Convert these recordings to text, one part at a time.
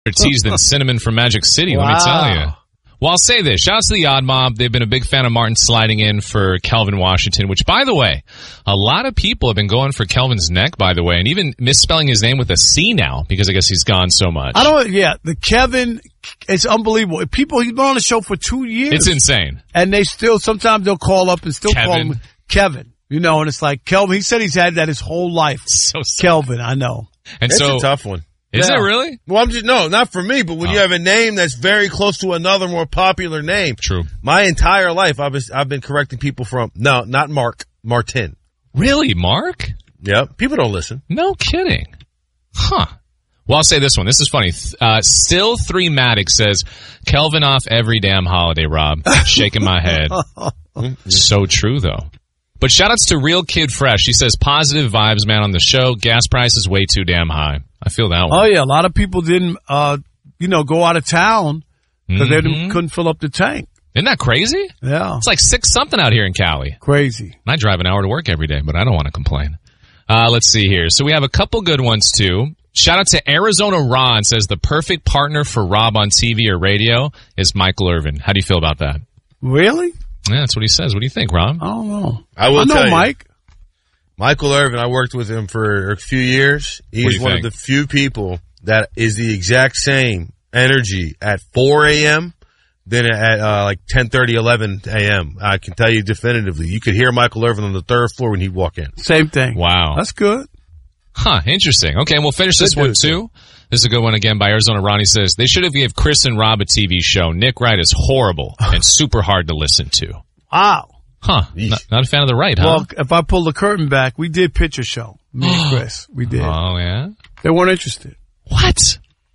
teased than Cinnamon from Magic City, let me tell you. Well, I'll say this. Shout out to the Odd Mob. They've been a big fan of Martin sliding in for Kelvin Washington, which, by the way, a lot of people have been going for Kelvin's neck, by the way, and even misspelling his name with a C now because I guess he's gone so much. The Kevin, it's unbelievable. He's been on the show for 2 years. It's insane. And sometimes they'll call up and still call him Kevin. And it's like Kelvin. He said he's had that his whole life. So sad. Kelvin, I know. And it's a tough one. Is it really? Well, not for me, but when you have a name that's very close to another more popular name. True. My entire life, I've been correcting people not Mark, Martin. Really, Mark? Yeah. People don't listen. No kidding. Huh. Well, I'll say this one. This is funny. Still 3 Matic says, Kelvin off every damn holiday, Rob. Shaking my head. So true, though. But shout-outs to Real Kid Fresh. He says, positive vibes, man, on the show. Gas price is way too damn high. I feel that one. Oh, yeah. A lot of people didn't, go out of town because they couldn't fill up the tank. Isn't that crazy? Yeah. It's like 6-something out here in Cali. Crazy. I drive an hour to work every day, but I don't want to complain. Let's see here. So we have a couple good ones, too. Shout out to Arizona Ron. Says the perfect partner for Rob on TV or radio is Michael Irvin. How do you feel about that? Really? Yeah, that's what he says. What do you think, Rob? I don't know. I will tell you. Mike. Michael Irvin, I worked with him for a few years. He's one of the few people that is the exact same energy at 4 a.m. than at like 10:30, 11 a.m. I can tell you definitively. You could hear Michael Irvin on the 3rd floor when he'd walk in. Same thing. Wow. That's good. Huh, interesting. Okay, and we'll finish this one, too. This is a good one again by Arizona Ronnie. Says, they should have given Chris and Rob a TV show. Nick Wright is horrible and super hard to listen to. Wow. Huh. Not a fan of the right, huh? Well, if I pull the curtain back, we did pitch a show. Me and Chris. We did. Oh, yeah? They weren't interested. What?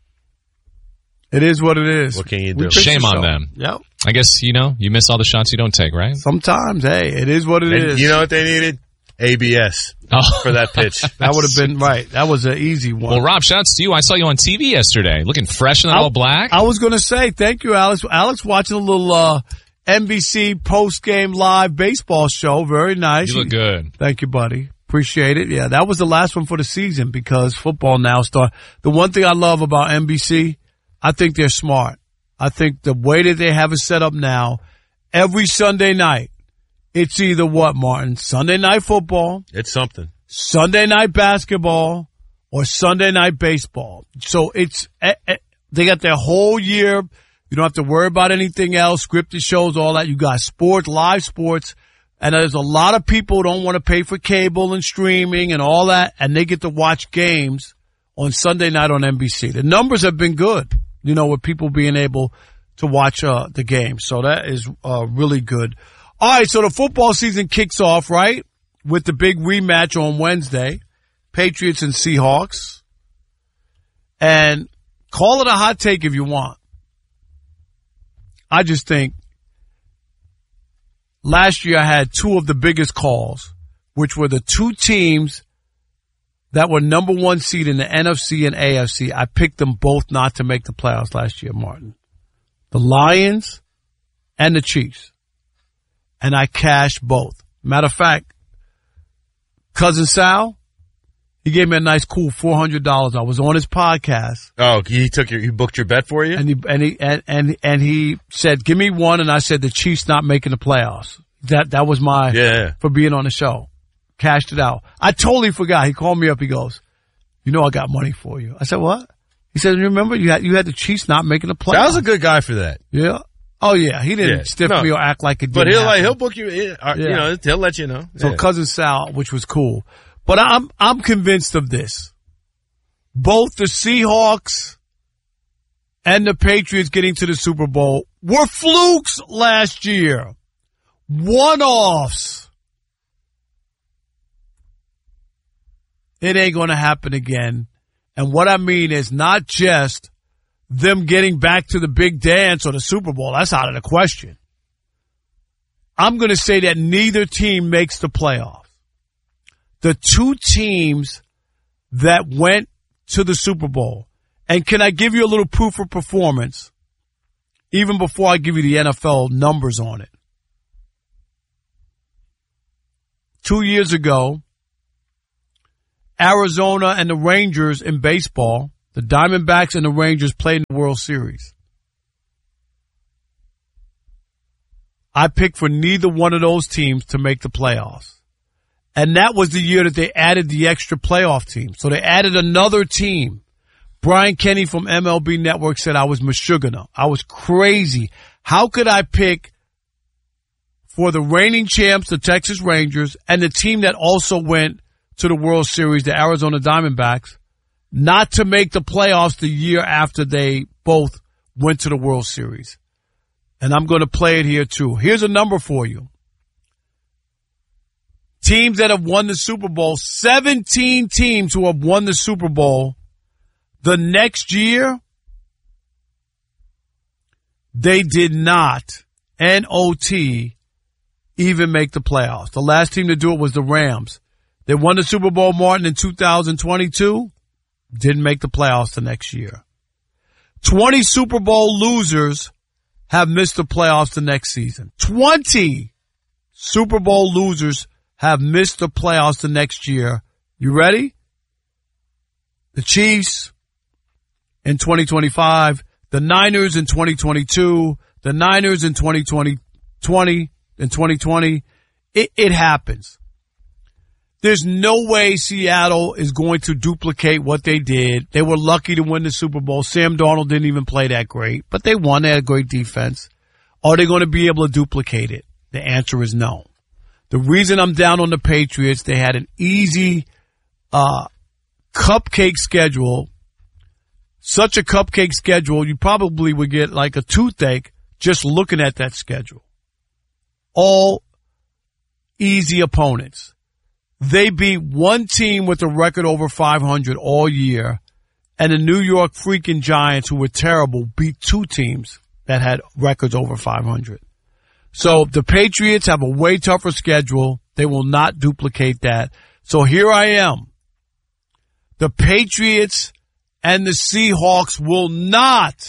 It is what it is. What can you do? Shame on them. Yep. I guess, you miss all the shots you don't take, right? Sometimes, hey, it is what it is. You know what they needed? ABS for that pitch. That would have been right. That was an easy one. Well, Rob, shouts to you. I saw you on TV yesterday, looking fresh in that all black. I was going to say, thank you, Alex. Alex watching a little NBC post-game live baseball show. Very nice. You look good. Thank you, buddy. Appreciate it. Yeah, that was the last one for the season because football now starts. The one thing I love about NBC, I think they're smart. I think the way that they have it set up now, every Sunday night, it's either what, Martin? Sunday night football. It's something. Sunday night basketball or Sunday night baseball. So they got their whole year. You don't have to worry about anything else, scripted shows, all that. You got sports, live sports. And there's a lot of people who don't want to pay for cable and streaming and all that. And they get to watch games on Sunday night on NBC. The numbers have been good, with people being able to watch the game. So that is really good. All right, so the football season kicks off, right, with the big rematch on Wednesday, Patriots and Seahawks. And call it a hot take if you want. I just think last year I had 2 of the biggest calls, which were the 2 teams that were number 1 seed in the NFC and AFC. I picked them both not to make the playoffs last year, Martin. The Lions and the Chiefs. And I cashed both. Matter of fact, Cousin Sal, he gave me a nice cool $400. I was on his podcast. Oh, he booked your bet for you? And he said, give me one, and I said the Chiefs not making the playoffs. That was my for being on the show. Cashed it out. I totally forgot. He called me up, he goes, I got money for you. I said, what? He said, remember you had the Chiefs not making the playoffs. Sal's a good guy for that. Yeah. Oh yeah, he didn't stiff me or act like it didn't. But he'll book you. He'll let you know. So Cousin Sal, which was cool, but I'm convinced of this. Both the Seahawks and the Patriots getting to the Super Bowl were flukes last year, one-offs. It ain't going to happen again, and what I mean is not just them getting back to the big dance or the Super Bowl. That's out of the question. I'm going to say that neither team makes the playoffs. The 2 teams that went to the Super Bowl, and can I give you a little proof of performance, even before I give you the NFL numbers on it? 2 years ago, Arizona and the Rangers in baseball, the Diamondbacks and the Rangers played in the World Series. I picked for neither one of those teams to make the playoffs. And that was the year that they added the extra playoff team. So they added another team. Brian Kenny from MLB Network said I was Meshuggah. I was crazy. How could I pick for the reigning champs, the Texas Rangers, and the team that also went to the World Series, the Arizona Diamondbacks, not to make the playoffs the year after they both went to the World Series? And I'm going to play it here too. Here's a number for you. Teams that have won the Super Bowl, 17 teams who have won the Super Bowl the next year, they did not, N-O-T, even make the playoffs. The last team to do it was the Rams. They won the Super Bowl, Martin, in 2022, didn't make the playoffs the next year. 20 Super Bowl losers have missed the playoffs the next season. 20 Super Bowl losers have missed the playoffs the next year. You ready? The Chiefs in 2025, the Niners in 2022, the Niners in 2020, in 2020. It happens. There's no way Seattle is going to duplicate what they did. They were lucky to win the Super Bowl. Sam Darnold didn't even play that great, but they won. They had a great defense. Are they going to be able to duplicate it? The answer is no. The reason I'm down on the Patriots, they had an easy cupcake schedule. Such a cupcake schedule, you probably would get like a toothache just looking at that schedule. All easy opponents. They beat one team with a record over 500 all year, and the New York freaking Giants, who were terrible, beat two teams that had records over 500. So the Patriots have a way tougher schedule. They will not duplicate that. So here I am. The Patriots and the Seahawks will not,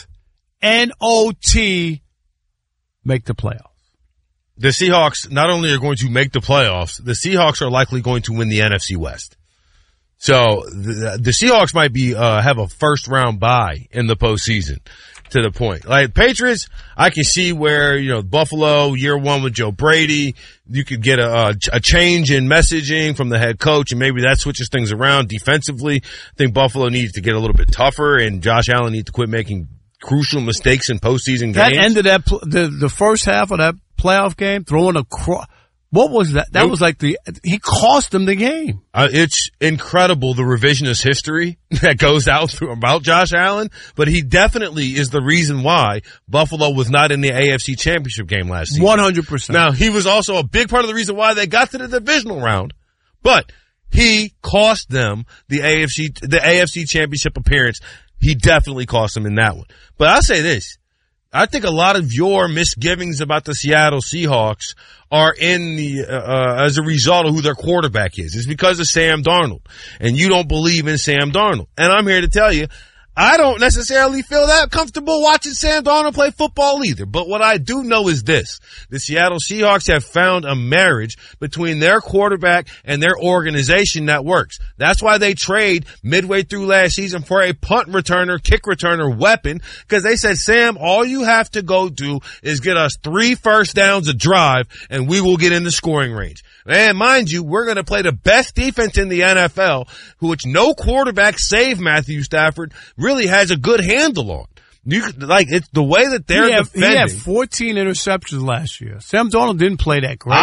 N-O-T, make the playoffs. The Seahawks not only are going to make the playoffs, the Seahawks are likely going to win the NFC West. So the Seahawks might be have a first round bye in the postseason. To the point, like Patriots, I can see where, you know, Buffalo year one with Joe Brady, you could get a change in messaging from the head coach, and maybe that switches things around defensively. I think Buffalo needs to get a little bit tougher, and Josh Allen needs to quit making crucial mistakes in postseason games. That ended the first half of that playoff game throwing a what was that? That was like he cost them the game. It's incredible the revisionist history that goes out about Josh Allen, but he definitely is the reason why Buffalo was not in the AFC Championship game last season. 100%. Now, he was also a big part of the reason why they got to the divisional round, but he cost them the AFC Championship appearance. He definitely cost them in that one. But I'll say this. I think a lot of your misgivings about the Seattle Seahawks are in the as a result of who their quarterback is. It's because of Sam Darnold, and you don't believe in Sam Darnold. And I'm here to tell you, I don't necessarily feel that comfortable watching Sam Darnold play football either. But what I do know is this. The Seattle Seahawks have found a marriage between their quarterback and their organization that works. That's why they trade midway through last season for a punt returner, kick returner weapon, because they said, Sam, all you have to go do is get us 3 first downs a drive, and we will get in the scoring range. And mind you, we're going to play the best defense in the NFL, which no quarterback save Matthew Stafford really has a good handle on. It's the way that they're defending. He had 14 interceptions last year. Sam Darnold didn't play that great.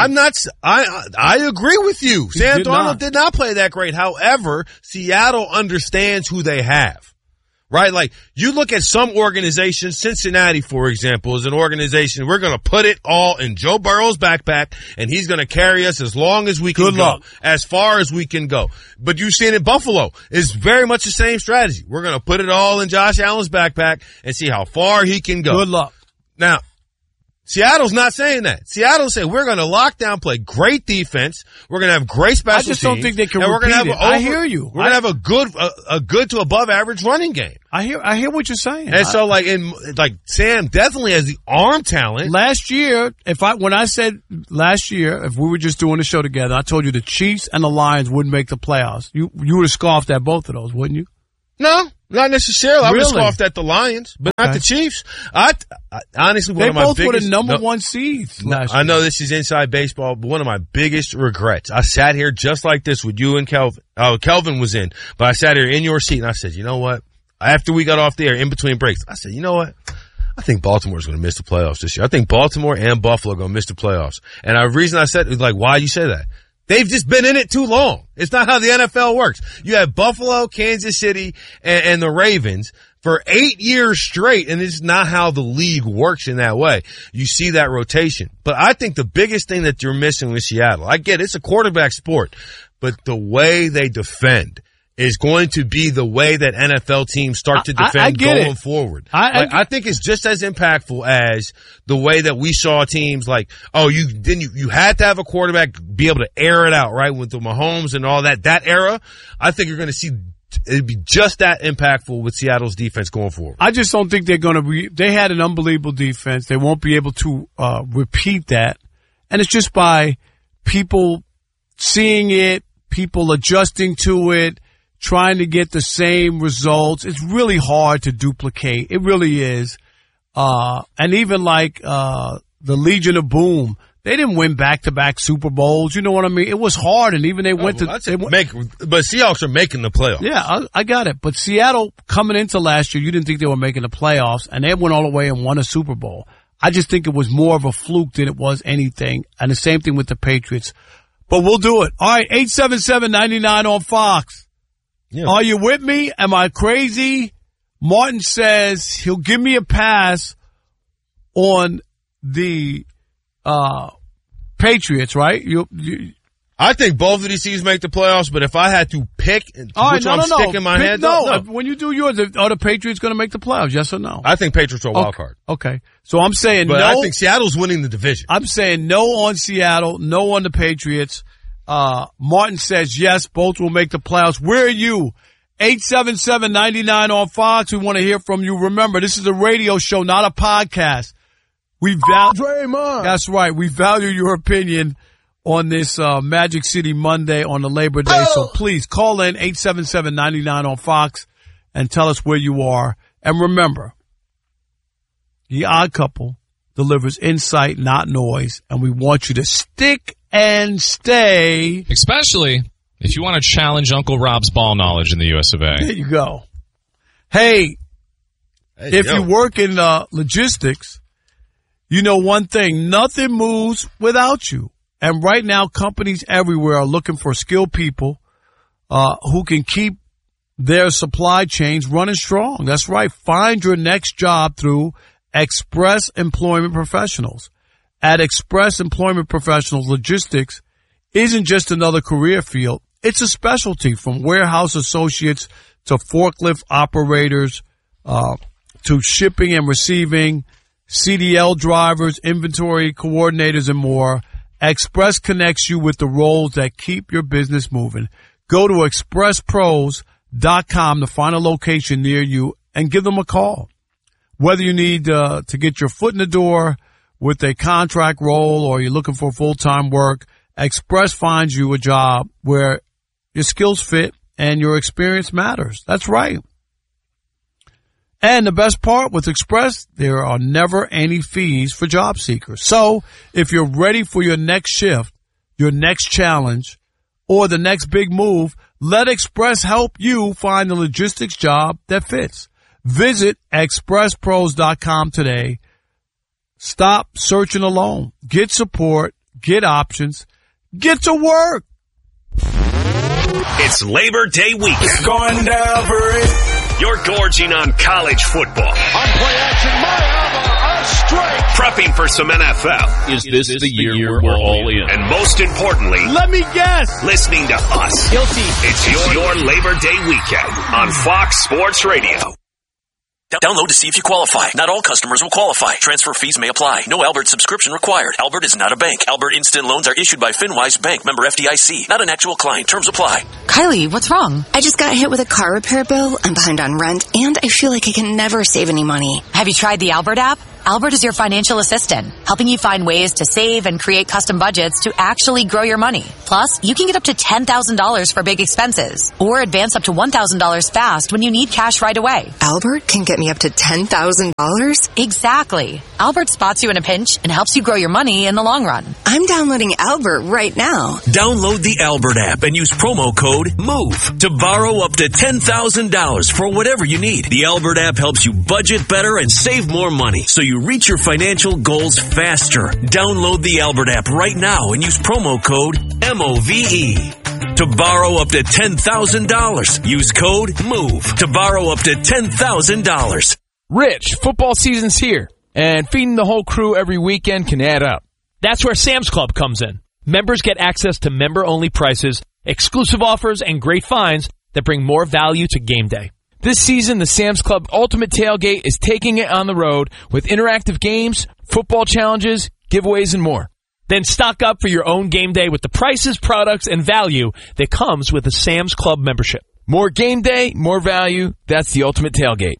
I agree with you. Sam Darnold did not play that great. However, Seattle understands who they have. Right? Like, you look at some organizations, Cincinnati, for example, is an organization, we're going to put it all in Joe Burrow's backpack, and he's going to carry us as long as we can go, as far as we can go. But you've seen it, Buffalo is very much the same strategy. We're going to put it all in Josh Allen's backpack and see how far he can go. Good luck. Now, Seattle's not saying that. Seattle's saying we're going to lock down, play great defense. We're going to have great special teams. I just don't think they can and repeat it. I hear you. We're going to have a good to above average running game. I hear what you're saying. And so Sam definitely has the arm talent. Last year, when I said last year, if we were just doing the show together, I told you the Chiefs and the Lions wouldn't make the playoffs. You would have scoffed at both of those, wouldn't you? No, Not necessarily. I would Really? have scoffed at the Lions, but not the Chiefs. I honestly, They one of my both were biggest, the number one seeds last year. I know this is inside baseball, but one of my biggest regrets, I sat here just like this with you and Kelvin. Kelvin was in, but I sat here in your seat and I said, you know what? After we got off the air, in between breaks, I said, you know what? I think Baltimore's going to miss the playoffs this year. I think Baltimore and Buffalo are going to miss the playoffs. And the reason I said it was like, why you say that? They've just been in it too long. It's not how the NFL works. You have Buffalo, Kansas City, and the Ravens for 8 years straight, and it's not how the league works in that way. You see that rotation. But I think the biggest thing that you're missing with Seattle, I get it, it's a quarterback sport, but the way they defend is going to be the way that NFL teams start to defend going forward. I think it's just as impactful as the way that we saw teams like, you had to have a quarterback be able to air it out, right? With the Mahomes and all that era. I think you're going to see it'd be just that impactful with Seattle's defense going forward. I just don't think they're going to they had an unbelievable defense. They won't be able to repeat that. And it's just by people seeing it, people adjusting to it, trying to get the same results. It's really hard to duplicate. It really is. And even like the Legion of Boom, they didn't win back-to-back Super Bowls. You know what I mean? It was hard, and even they went to... But Seahawks are making the playoffs. Yeah, I got it. But Seattle, coming into last year, you didn't think they were making the playoffs, and they went all the way and won a Super Bowl. I just think it was more of a fluke than it was anything. And the same thing with the Patriots. But we'll do it. All right, 877-99 on Fox. Yeah. Are you with me? Am I crazy? Martin says he'll give me a pass on the Patriots, right? I think both of these teams make the playoffs, but if I had to pick which I'm sticking my head, no. When you do yours, are the Patriots going to make the playoffs? Yes or no? I think Patriots are a wild card. Okay. So I'm saying no. I think Seattle's winning the division. I'm saying no on Seattle, no on the Patriots. Martin says yes, both will make the playoffs. Where are you? 877-99 on Fox. We want to hear from you. Remember, this is a radio show, not a podcast. That's right. We value your opinion on this Magic City Monday on the Labor Day. So please call in 877-99 on Fox and tell us where you are. And remember, The Odd Couple delivers insight, not noise, and we want you to stick and stay. Especially if you want to challenge Uncle Rob's ball knowledge in the US of A. There you go. Hey, if you work in logistics, you know one thing, nothing moves without you. And right now, companies everywhere are looking for skilled people who can keep their supply chains running strong. That's right. Find your next job through Express Employment Professionals. At Express Employment Professionals, logistics isn't just another career field. It's a specialty, from warehouse associates to forklift operators to shipping and receiving, CDL drivers, inventory coordinators, and more. Express connects you with the roles that keep your business moving. Go to expresspros.com to find a location near you and give them a call. Whether you need to get your foot in the door with a contract role or you're looking for full-time work, Express finds you a job where your skills fit and your experience matters. That's right. And the best part with Express, there are never any fees for job seekers. So if you're ready for your next shift, your next challenge, or the next big move, let Express help you find the logistics job that fits. Visit expresspros.com today. Stop searching alone. Get support. Get options. Get to work. It's Labor Day weekend. Going down for it. You're gorging on college football. On play action, my a strike. Prepping for some NFL. Is this the year we're all in? And most importantly, let me guess, listening to us. Guilty. It's your Labor Day weekend on Fox Sports Radio. Download to see if you qualify. Not all customers will qualify. Transfer fees may apply. No Albert subscription required. Albert is not a bank. Albert Instant Loans are issued by FinWise Bank, member FDIC. Not an actual client. Terms apply. Kylie, what's wrong? I just got hit with a car repair bill. I'm behind on rent, and I feel like I can never save any money. Have you tried the Albert app? Albert is your financial assistant. helping you find ways to save and create custom budgets to actually grow your money. Plus, you can get up to $10,000 for big expenses or advance up to $1,000 fast when you need cash right away. Albert can get me up to $10,000? Exactly. Albert spots you in a pinch and helps you grow your money in the long run. I'm downloading Albert right now. Download the Albert app and use promo code MOVE to borrow up to $10,000 for whatever you need. The Albert app helps you budget better and save more money so you reach your financial goals faster. Download the Albert app right now and use promo code MOVE to borrow up to $10,000. Use code MOVE to borrow up to $10,000. Rich, football season's here, and feeding the whole crew every weekend can add up. That's where Sam's Club comes in. Members get access to member-only prices, exclusive offers, and great finds that bring more value to game day. This season, the Sam's Club Ultimate Tailgate is taking it on the road with interactive games, football challenges, giveaways, and more. Then stock up for your own game day with the prices, products, and value that comes with a Sam's Club membership. More game day, more value. That's the Ultimate Tailgate.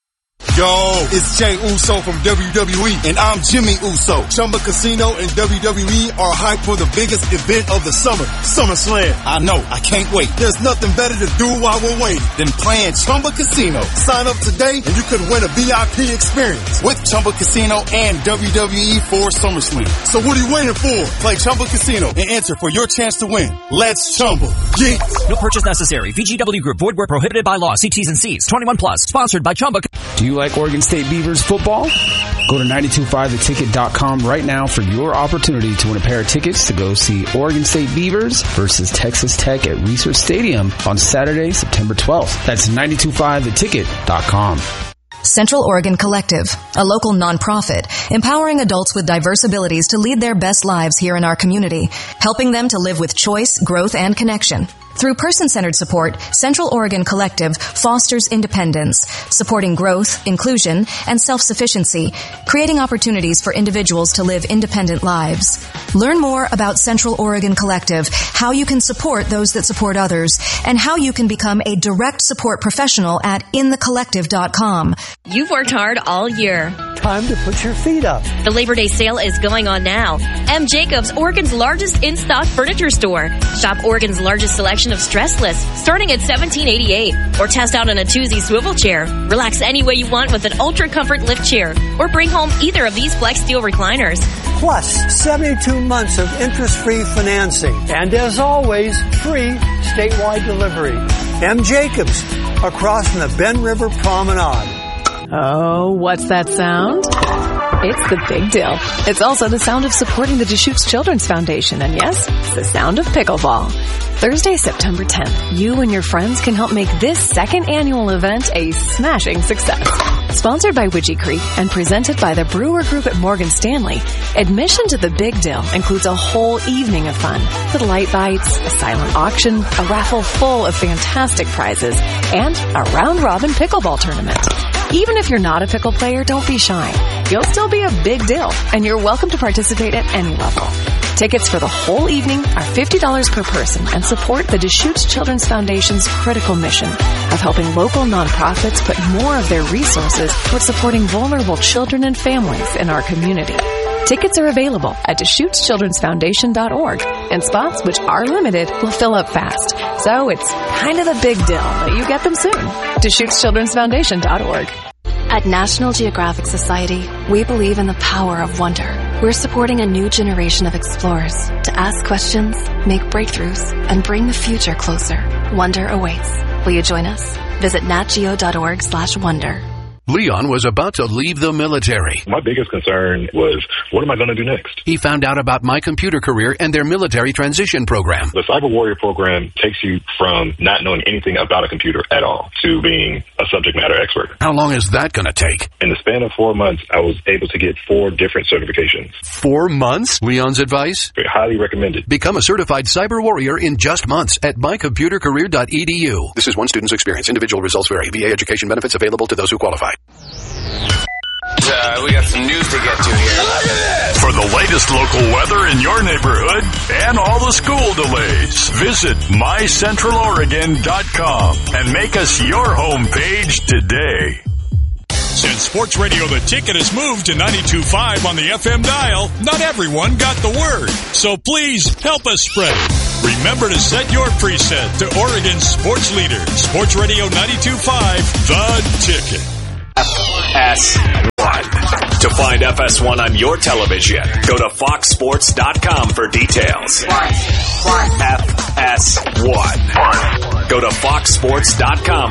Yo, it's Jay Uso from WWE, and I'm Jimmy Uso. Chumba Casino and WWE are hyped for the biggest event of the summer, SummerSlam. I know, I can't wait. There's nothing better to do while we're waiting than playing Chumba Casino. Sign up today and you could win a VIP experience with Chumba Casino and WWE for SummerSlam. So what are you waiting for? Play Chumba Casino and enter for your chance to win. Let's Chumba. Yeah. No purchase necessary. VGW Group. Void where prohibited by law. See T's and C's. 21 plus. Sponsored by Chumba. Do you like Oregon State Beavers football? Go to 925theticket.com right now for your opportunity to win a pair of tickets to go see Oregon State Beavers versus Texas Tech at Research Stadium on Saturday, September 12th. That's 925theticket.com. Central Oregon Collective, a local nonprofit empowering adults with diverse abilities to lead their best lives here in our community, helping them to live with choice, growth, and connection. Through person-centered support, Central Oregon Collective fosters independence, supporting growth, inclusion, and self-sufficiency, creating opportunities for individuals to live independent lives. Learn more about Central Oregon Collective, how you can support those that support others, and how you can become a direct support professional at inthecollective.com. You've worked hard all year. Time to put your feet up. The Labor Day sale is going on now. M. Jacobs, Oregon's largest in-stock furniture store. Shop Oregon's largest selection of stressless, starting at $17.88. Or test out an Atuzzi swivel chair. Relax any way you want with an Ultra Comfort lift chair. Or bring home either of these Flex Steel recliners. Plus, 72 months of interest-free financing. And as always, free statewide delivery. M. Jacobs, across from the Ben River Promenade. Oh, what's that sound? It's the Big Deal. It's also the sound of supporting the Deschutes Children's Foundation. And yes, it's the sound of pickleball. Thursday, September 10th, you and your friends can help make this second annual event a smashing success. Sponsored by Widgie Creek and presented by the Brewer Group at Morgan Stanley, admission to the Big Deal includes a whole evening of fun with light bites, a silent auction, a raffle full of fantastic prizes, and a round-robin pickleball tournament. Even if you're not a pickle player, don't be shy. You'll still be a big deal, and you're welcome to participate at any level. Tickets for the whole evening are $50 per person and support the Deschutes Children's Foundation's critical mission of helping local nonprofits put more of their resources toward supporting vulnerable children and families in our community. Tickets are available at DeschutesChildren'sFoundation.org, and spots, which are limited, will fill up fast. So it's kind of a big deal that you get them soon. DeschutesChildren'sFoundation.org. At National Geographic Society, we believe in the power of wonder. We're supporting a new generation of explorers to ask questions, make breakthroughs, and bring the future closer. Wonder awaits. Will you join us? Visit natgeo.org/wonder. Leon was about to leave the military. My biggest concern was, what am I going to do next? He found out about My Computer Career and their military transition program. The Cyber Warrior program takes you from not knowing anything about a computer at all to being a subject matter expert. How long is that going to take? In the span of 4 months, I was able to get 4 different certifications. 4 months? Leon's advice? Highly recommended. Become a certified cyber warrior in just months at mycomputercareer.edu. This is one student's experience. Individual results vary. VA education benefits available to those who qualify. We got some news to get to here. For the latest local weather in your neighborhood and all the school delays, visit mycentraloregon.com and make us your homepage today. Soon Since Sports Radio The Ticket has moved to 92.5 on the FM dial, not everyone got the word. So please help us spread it. Remember to set your preset to Oregon's sports leader, Sports Radio 92.5, The Ticket. FS1. To find FS1 on your television, go to foxsports.com for details. FS1. Go to foxsports.com